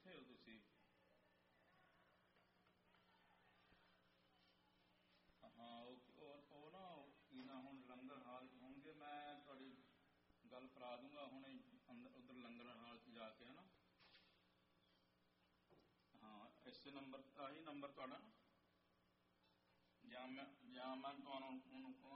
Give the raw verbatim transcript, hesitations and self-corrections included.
ਕਿੱਥੇ ਹੋ ਤੁਸੀਂ? ਹਾਂ ਉਹ ਉਹ ਨਾ ਕੀ ਨਾ ਹੁਣ ਲੰਗਰ ਹਾਲ ਹੋਣਗੇ, ਮੈਂ ਤੁਹਾਡੀ ਗੱਲ ਕਰਾ ਦੂੰਗਾ ਹੁਣੇ ਅੰਦਰ ਉੱਧਰ ਲੰਗਰ ਹਾਲ 'ਚ ਜਾ ਕੇ, ਹੈ ਨਾ। ਹਾਂ ਇਸੇ ਨੰਬਰ ਆਹੀ ਨੰਬਰ ਤੁਹਾਡਾ, ਜਾਂ ਮੈਂ ਜਾਂ ਮੈਂ ਤੁਹਾਨੂੰ ਉਹਨੂੰ